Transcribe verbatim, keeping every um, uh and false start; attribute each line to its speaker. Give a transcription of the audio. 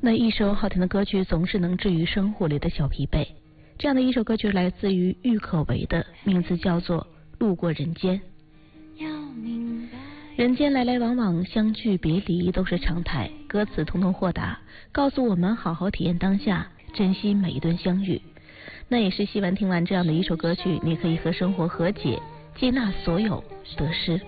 Speaker 1: 那一首好听的歌曲总是能治愈生活里的小疲惫。这样的一首歌曲来自于郁可唯的，名字叫做《路过人间》。人间来来往往，相聚别离都是常态，歌词通通豁达，告诉我们好好体验当下，珍惜每一顿相遇。那也是希望听完这样的一首歌曲，你可以和生活和解，接纳所有得失。